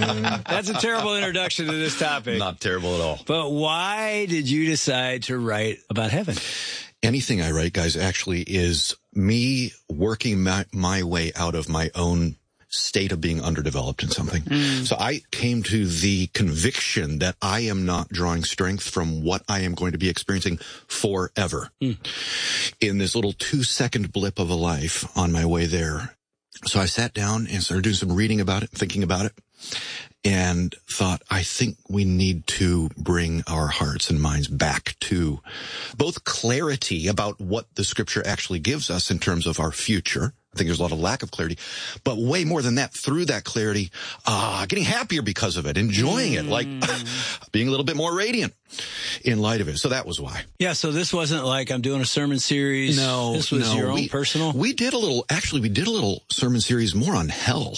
That's a terrible introduction to this topic. Not terrible at all. But why did you decide to write about heaven? Anything I write, guys, actually is me working my way out of my own state of being underdeveloped in something. So I came to the conviction that I am not drawing strength from what I am going to be experiencing forever in this little 2-second blip of a life on my way there. So I sat down and started doing some reading about it, thinking about it, and thought, I think we need to bring our hearts and minds back to both clarity about what the scripture actually gives us in terms of our future. I think there's a lot of lack of clarity, but way more than that, through that clarity, getting happier because of it, enjoying it, like being a little bit more radiant in light of it. So that was why. Yeah, so this wasn't like I'm doing a sermon series. No, this was your own personal. We did a little sermon series more on hell.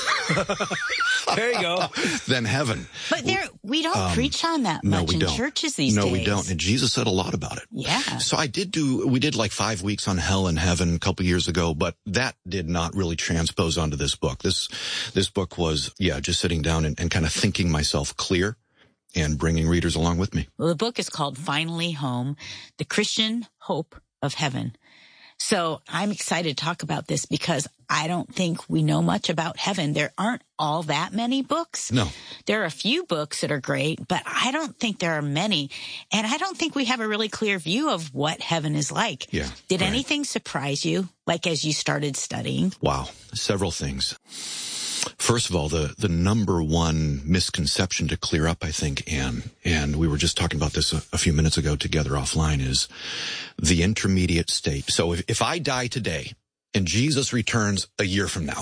There you go. Than heaven. But we don't preach on that much in churches these days. No, we don't. And Jesus said a lot about it. Yeah. So we did like 5 weeks on hell and heaven a couple years ago, but that did not really transpose onto this book. This book was, just sitting down and kind of thinking myself clear and bringing readers along with me. Well, the book is called Finally Home, The Christian Hope of Heaven. So I'm excited to talk about this because I don't think we know much about heaven. There aren't all that many books. No. There are a few books that are great, but I don't think there are many. And I don't think we have a really clear view of what heaven is like. Yeah. Did anything surprise you, like as you started studying? Wow. Several things. First of all, the number one misconception to clear up, I think, Anne, and we were just talking about this a few minutes ago together offline, is the intermediate state. So if I die today and Jesus returns a year from now,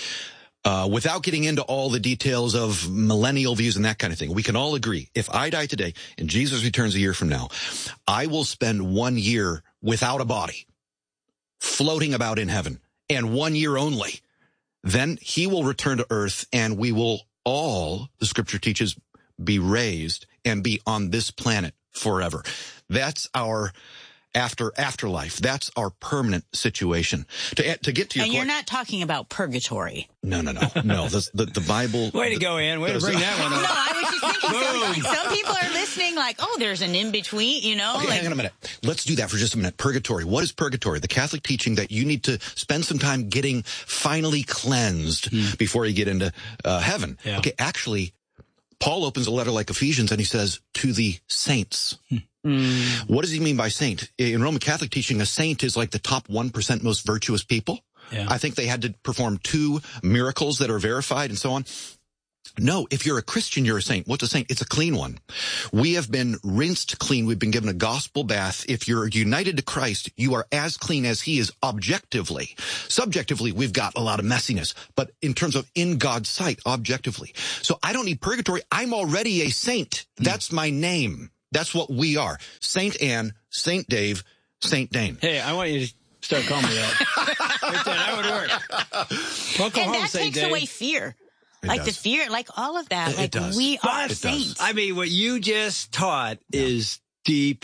without getting into all the details of millennial views and that kind of thing, we can all agree, if I die today and Jesus returns a year from now, I will spend 1 year without a body, floating about in heaven, and 1 year only. Then he will return to earth and we will all, the scripture teaches, be raised and be on this planet forever. That's our afterlife. That's our permanent situation. To get to your question. And you're not talking about purgatory. No. The Bible. Way to go, Ann. Way to bring that one up. No, I was just thinking some people are listening like, there's an in-between, Okay, hang on a minute. Let's do that for just a minute. Purgatory. What is purgatory? The Catholic teaching that you need to spend some time getting finally cleansed before you get into heaven. Yeah. Okay, actually, Paul opens a letter like Ephesians and he says, to the saints. What does he mean by saint? In Roman Catholic teaching, a saint is like the top 1% most virtuous people. Yeah. I think they had to perform 2 miracles that are verified and so on. No, if you're a Christian, you're a saint. What's a saint? It's a clean one. We have been rinsed clean. We've been given a gospel bath. If you're united to Christ, you are as clean as he is objectively. Subjectively, we've got a lot of messiness. But in terms of in God's sight, objectively. So I don't need purgatory. I'm already a saint. That's my name. That's what we are. Saint Anne, Saint Dave, Saint Dane. Hey, I want you to start calling me that. Right there, that would work. Welcome and home, that Saint takes Dave. away fear. It does. The fear, all of that. It does. We are It does. saints. I mean, what you just taught is deep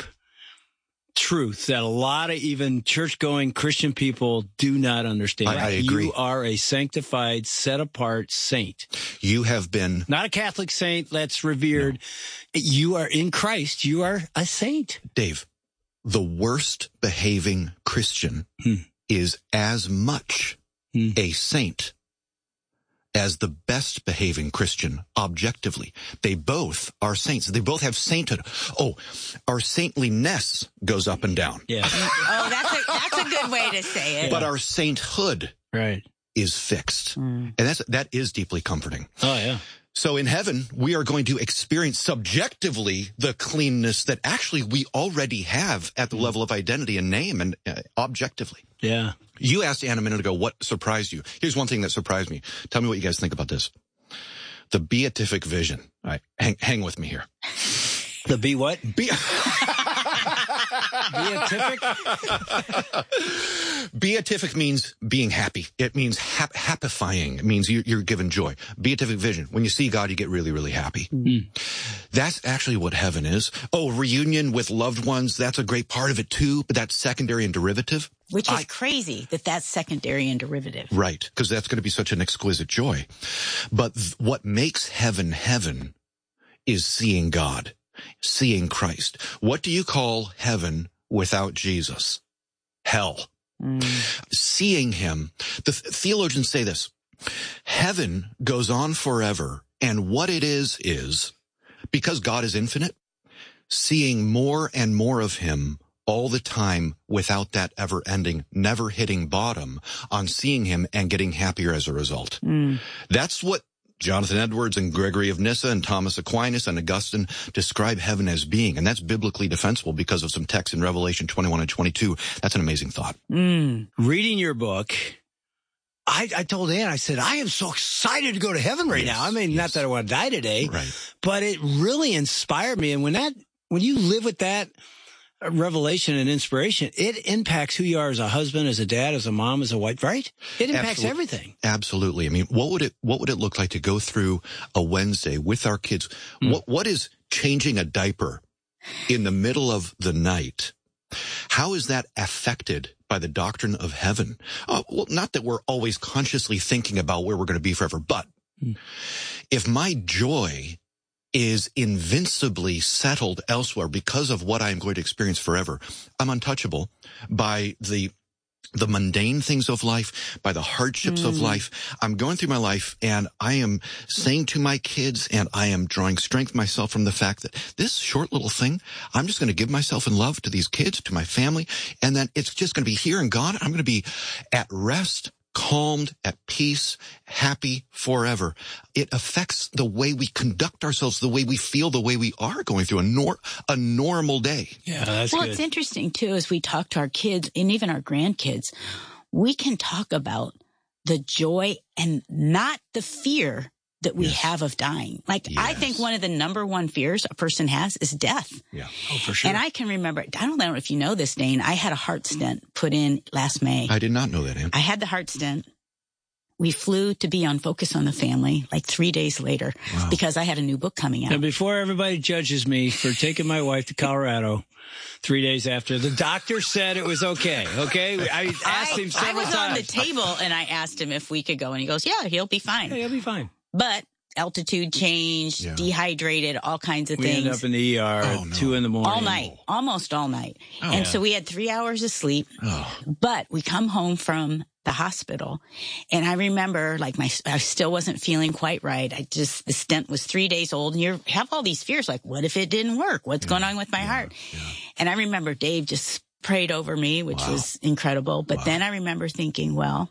truth that a lot of even church-going Christian people do not understand. I agree. You are a sanctified, set-apart saint. You have been... Not a Catholic saint that's revered. No. You are in Christ. You are a saint. Dave, the worst behaving Christian is as much a saint as the best behaving Christian objectively. They both are saints. They both have sainthood. Our saintliness goes up and down. Yeah. That's a good way to say it. But our sainthood is fixed. And that is deeply comforting. Oh, yeah. So in heaven, we are going to experience subjectively the cleanness that actually we already have at the level of identity and name and objectively. Yeah. You asked Anne a minute ago what surprised you. Here's one thing that surprised me. Tell me what you guys think about this. The beatific vision. All right, hang with me here. The be what? Beatific? Beatific means being happy. It means happifying. It means you're given joy. Beatific vision. When you see God, you get really, really happy. That's actually what heaven is. Reunion with loved ones. That's a great part of it too, but that's secondary and derivative. Which is crazy that that's secondary and derivative. Right, because that's going to be such an exquisite joy. But what makes heaven heaven is seeing God, seeing Christ. What do you call heaven without Jesus? Hell. Seeing him. The theologians say this: heaven goes on forever, and what it is because God is infinite, seeing more and more of him all the time without that ever ending, never hitting bottom on seeing him and getting happier as a result. That's what Jonathan Edwards and Gregory of Nyssa and Thomas Aquinas and Augustine describe heaven as being. And that's biblically defensible because of some texts in Revelation 21 and 22. That's an amazing thought. Reading your book, I told Ann, I said, I am so excited to go to heaven right now. I mean, not that I want to die today, but it really inspired me. And when you live with that revelation and inspiration, it impacts who you are as a husband, as a dad, as a mom, as a wife, right? It impacts everything. Absolutely. I mean, what would it look like to go through a Wednesday with our kids? What is changing a diaper in the middle of the night? How is that affected by the doctrine of heaven? Well, not that we're always consciously thinking about where we're going to be forever, but if my joy is invincibly settled elsewhere because of what I'm going to experience forever, I'm untouchable by the mundane things of life, by the hardships of life. I'm going through my life and I am saying to my kids, and I am drawing strength myself from the fact that this short little thing, I'm just going to give myself in love to these kids, to my family, and then it's just going to be here and gone. I'm going to be at rest, calmed, at peace, happy forever. It affects the way we conduct ourselves, the way we feel, the way we are going through a normal day. Yeah, that's good. It's interesting, too, as we talk to our kids and even our grandkids, we can talk about the joy and not the fear that we have of dying. Like, I think one of the number one fears a person has is death. Yeah. Oh, for sure. And I can remember, I don't know if you know this, Dane, I had a heart stent put in last May. I did not know that, Ann. I had the heart stent. We flew to be on Focus on the Family like 3 days later because I had a new book coming out. Now, before everybody judges me for taking my wife to Colorado 3 days after, the doctor said it was okay. Okay. I asked him several times. I was on the table and I asked him if we could go, and he goes, yeah, he'll be fine. Yeah, he'll be fine. But altitude change, dehydrated, all kinds of we things. We ended up in the ER 2 a.m. All night, almost all night. So we had 3 hours of sleep, but we come home from the hospital. And I remember I still wasn't feeling quite right. The stent was 3 days old, and you have all these fears, like, what if it didn't work? What's going on with my heart? And I remember Dave just prayed over me, which was incredible. But then I remember thinking, well,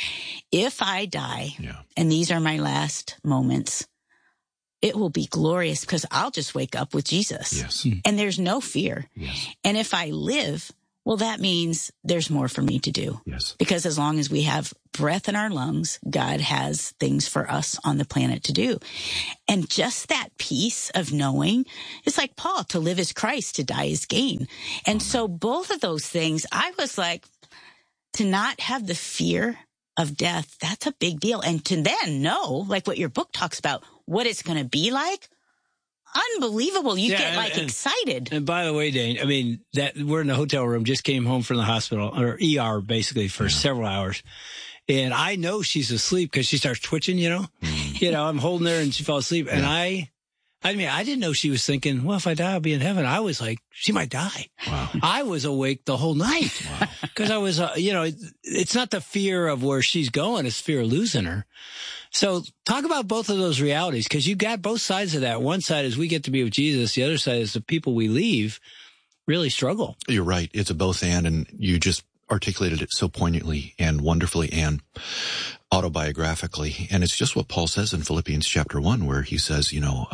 if I die and these are my last moments, it will be glorious because I'll just wake up with Jesus. Yes. And there's no fear. Yes. And if I live, well, that means there's more for me to do. Yes. Because as long as we have breath in our lungs, God has things for us on the planet to do. And just that peace of knowing, it's like Paul, to live is Christ, to die is gain. And so both of those things, I was like, to not have the fear of death, that's a big deal. And to then know, like what your book talks about, what it's going to be like, unbelievable. You get excited. And by the way, Dane, I mean, that we're in the hotel room, just came home from the hospital, or ER basically, for several hours. And I know she's asleep because she starts twitching, you know. I'm holding her and she fell asleep. And I didn't know she was thinking, well, if I die, I'll be in heaven. I was like, she might die. Wow. I was awake the whole night because I was, it's not the fear of where she's going. It's fear of losing her. So talk about both of those realities, because you got both sides of that. One side is we get to be with Jesus. The other side is the people we leave really struggle. You're right. It's a both and you just articulated it so poignantly and wonderfully and autobiographically. And it's just what Paul says in Philippians chapter 1, where he says,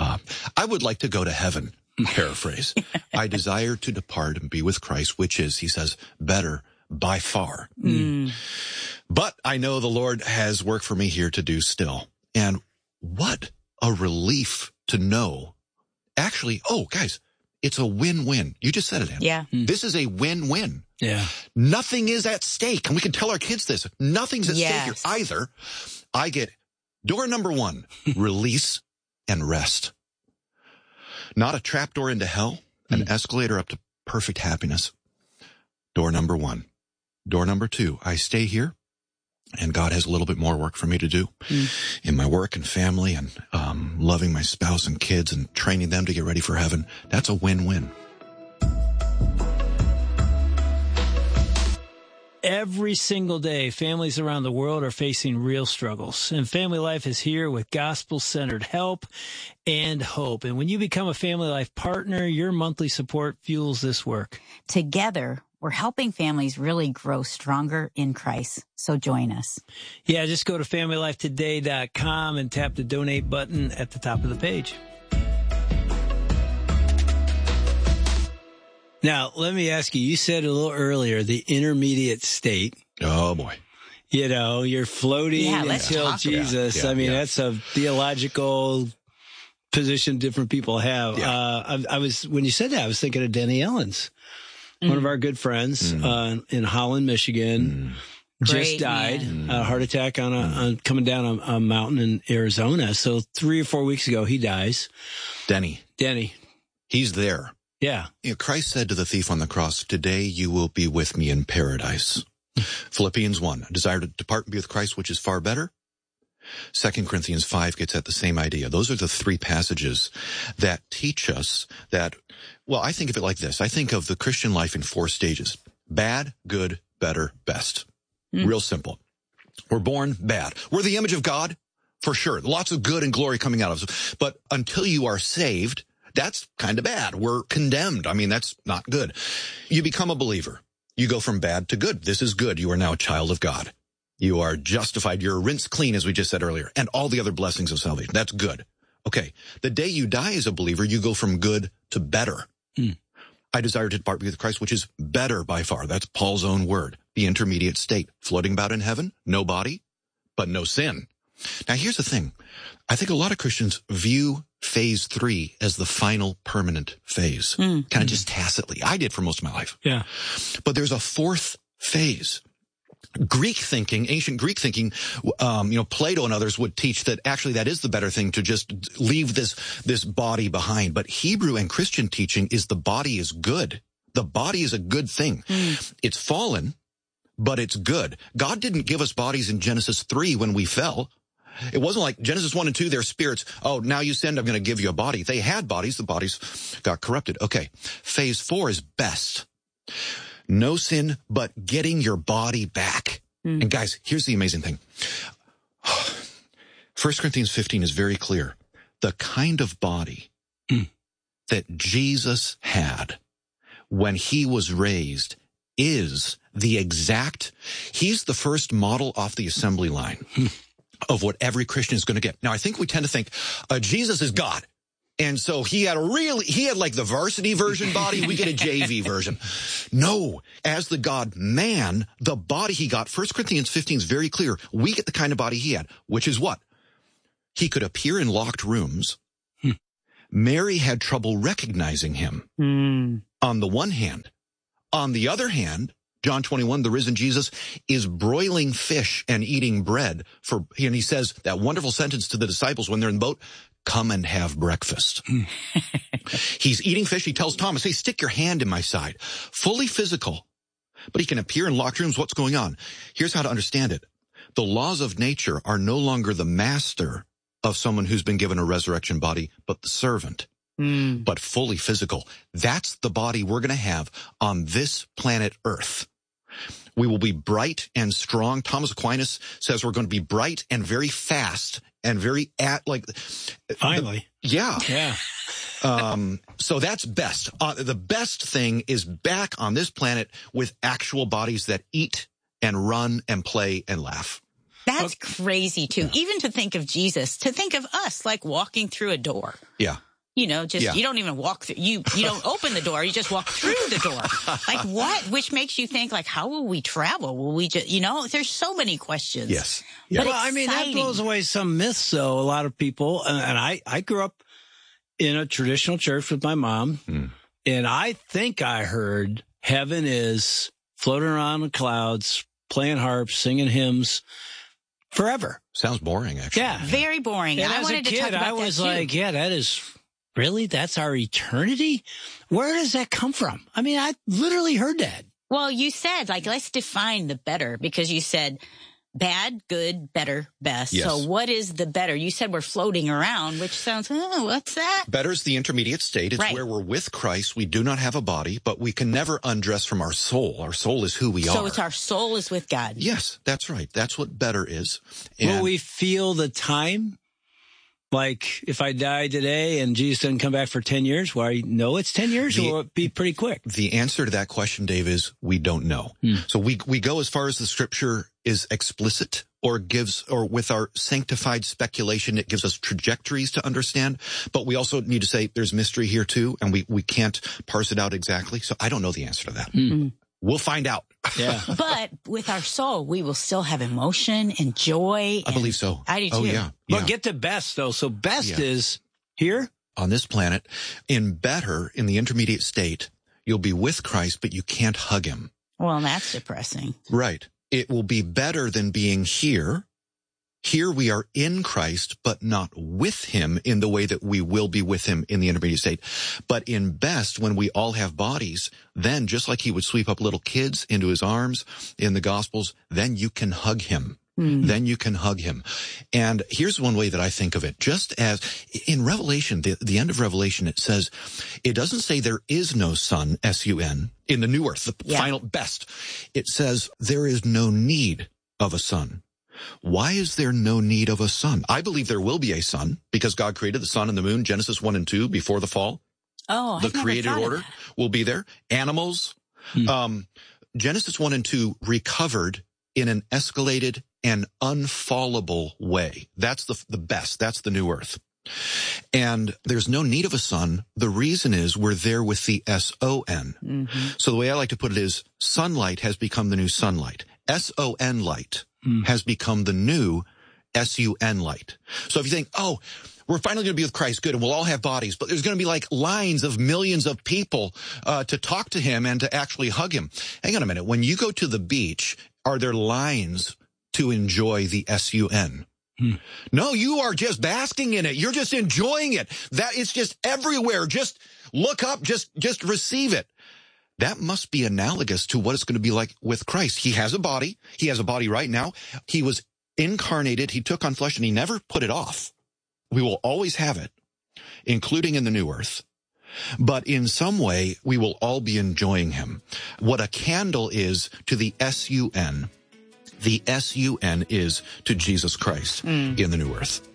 I would like to go to heaven, paraphrase. I desire to depart and be with Christ, which is, he says, better by far. But I know the Lord has work for me here to do still. And what a relief to know. Actually, guys, it's a win-win. You just said it, Ann. Yeah. This is a win-win. Yeah. Nothing is at stake. And we can tell our kids this. Nothing's at stake here. Either I get door number 1, release and rest. Not a trapdoor into hell, an escalator up to perfect happiness. Door number 1, Door number 2, I stay here, and God has a little bit more work for me to do in my work and family and loving my spouse and kids and training them to get ready for heaven. That's a win-win. Every single day, families around the world are facing real struggles, and Family Life is here with gospel-centered help and hope. And when you become a Family Life partner, your monthly support fuels this work. Together, we're helping families really grow stronger in Christ. So join us. Yeah, just go to FamilyLifeToday.com and tap the donate button at the top of the page. Now, let me ask you, you said a little earlier, the intermediate state. Oh, boy. You know, you're floating until Jesus. I mean, that's a theological position different people have. I was, when you said that, I was thinking of Denny Ellens, one of our good friends, in Holland, Michigan. Just died, a heart attack on coming down a mountain in Arizona. So 3 or 4 weeks ago, he dies. Denny. He's there. Yeah. You know, Christ said to the thief on the cross, today you will be with me in paradise. Philippians 1, a desire to depart and be with Christ, which is far better. 2 Corinthians 5 gets at the same idea. Those are the 3 passages that teach us that, well, I think of it like this. I think of the Christian life in 4 stages. Bad, good, better, best. Real simple. We're born bad. We're the image of God, for sure. Lots of good and glory coming out of us. But until you are saved, that's kind of bad. We're condemned. I mean, that's not good. You become a believer. You go from bad to good. This is good. You are now a child of God. You are justified. You're rinsed clean, as we just said earlier, and all the other blessings of salvation. That's good. Okay. The day you die as a believer, you go from good to better. I desire to depart with Christ, which is better by far. That's Paul's own word. The intermediate state. Floating about in heaven, no body, but no sin. Now, here's the thing. I think a lot of Christians view phase 3 as the final permanent phase, kind of just tacitly. I did for most of my life. Yeah. But there's a 4th phase. Greek thinking, ancient Greek thinking, Plato and others would teach that actually that is the better thing, to just leave this body behind. But Hebrew and Christian teaching is the body is good. The body is a good thing. It's fallen, but it's good. God didn't give us bodies in Genesis 3 when we fell. It wasn't like Genesis 1 and 2, their spirits, oh, now you sinned, I'm going to give you a body. They had bodies, the bodies got corrupted. Okay, phase 4 is best. No sin, but getting your body back. And guys, here's the amazing thing. 1 Corinthians 15 is very clear. The kind of body that Jesus had when he was raised is the exact, he's the first model off the assembly line of what every Christian is going to get. Now, I think we tend to think Jesus is God. And so he had like the varsity version body. We get a JV version. No, as the God man, the body he got, 1 Corinthians 15 is very clear. We get the kind of body he had, which is what? He could appear in locked rooms. Mary had trouble recognizing him on the one hand. On the other hand, John 21, the risen Jesus is broiling fish and eating bread and he says that wonderful sentence to the disciples when they're in the boat, come and have breakfast. He's eating fish. He tells Thomas, hey, stick your hand in my side. Fully physical, but he can appear in locked rooms. What's going on? Here's how to understand it. The laws of nature are no longer the master of someone who's been given a resurrection body, but the servant. But fully physical. That's the body we're going to have on this planet Earth. We will be bright and strong. Thomas Aquinas says we're going to be bright and very fast and very finally. Yeah. So that's best. The best thing is back on this planet with actual bodies that eat and run and play and laugh. That's crazy too. Even to think of Jesus, to think of us like walking through a door. Yeah. You know, you don't even walk through, you don't open the door, you just walk through the door. Like what? Which makes you think like, how will we travel? Will we just, there's so many questions. Yes. But well, I mean, that blows away some myths though. A lot of people, and I grew up in a traditional church with my mom, and I think I heard heaven is floating around in clouds, playing harps, singing hymns forever. Sounds boring, actually. Yeah. Very boring. And I as a wanted to talk kid, about I was that too. like, yeah, that is... Really? That's our eternity? Where does that come from? I mean, I literally heard that. Well, you said, like, let's define the better, because you said bad, good, better, best. Yes. So what is the better? You said we're floating around, which sounds, what's that? Better is the intermediate state. It's right. where we're with Christ. We do not have a body, but we can never undress from our soul. Our soul is who we are. So it's our soul is with God. Yes, that's right. That's what better is. And will we feel the time? Like if I die today and Jesus doesn't come back for 10 years, well, I know it's 10 years, or will it be pretty quick? The answer to that question, Dave, is we don't know. So we go as far as the scripture is explicit or with our sanctified speculation, it gives us trajectories to understand. But we also need to say there's mystery here too, and we can't parse it out exactly. So I don't know the answer to that. We'll find out. Yeah. But with our soul, we will still have emotion and joy. I believe so. I do too. Oh, yeah. But get to best, though. So best is here on this planet. In the intermediate state, you'll be with Christ, but you can't hug him. Well, that's depressing. Right. It will be better than being here. Here we are in Christ, but not with him in the way that we will be with him in the intermediate state. But in best, when we all have bodies, then just like he would sweep up little kids into his arms in the Gospels, then you can hug him. Then you can hug him. And here's one way that I think of it. Just as in Revelation, the end of Revelation, it says, it doesn't say there is no sun, S-U-N, in the new earth, the final best. It says there is no need of a sun. Why is there no need of a sun? I believe there will be a sun because God created the sun and the moon, Genesis 1 and 2, before the fall. Oh, the created order will be there. Animals. Genesis 1 and 2 recovered in an escalated and unfallable way. That's the best. That's the new earth. And there's no need of a sun. The reason is we're there with the S-O-N. So the way I like to put it is sunlight has become the new sunlight. S-O-N light has become the new S-U-N light. So if you think, oh, we're finally going to be with Christ, good, and we'll all have bodies, but there's going to be like lines of millions of people to talk to him and to actually hug him. Hang on a minute. When you go to the beach, are there lines to enjoy the S-U-N? No, you are just basking in it. You're just enjoying it. That it's just everywhere. Just look up, just receive it. That must be analogous to what it's going to be like with Christ. He has a body. He has a body right now. He was incarnated. He took on flesh and he never put it off. We will always have it, including in the new earth. But in some way, we will all be enjoying him. What a candle is to the S-U-N, the S-U-N is to Jesus Christ in the new earth.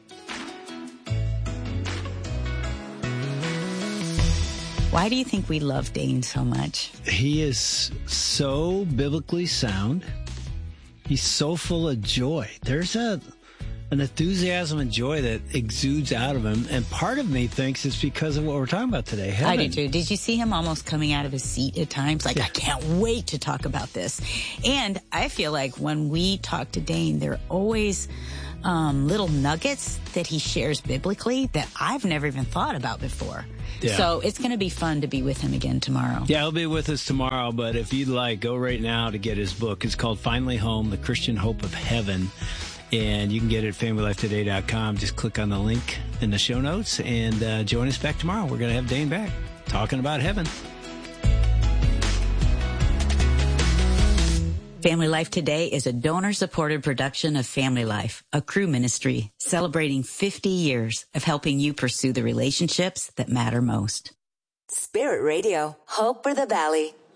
Why do you think we love Dane so much? He is so biblically sound. He's so full of joy. There's an enthusiasm and joy that exudes out of him. And part of me thinks it's because of what we're talking about today. Heaven. I do too. Did you see him almost coming out of his seat at times? Like, I can't wait to talk about this. And I feel like when we talk to Dane, there are always little nuggets that he shares biblically that I've never even thought about before. Yeah. So it's going to be fun to be with him again tomorrow. Yeah, he'll be with us tomorrow. But if you'd like, go right now to get his book. It's called Finally Home, The Christian Hope of Heaven. And you can get it at familylifetoday.com. Just click on the link in the show notes and join us back tomorrow. We're going to have Dane back talking about heaven. Family Life Today is a donor-supported production of Family Life, a Cru ministry celebrating 50 years of helping you pursue the relationships that matter most. Spirit Radio, Hope for the Valley.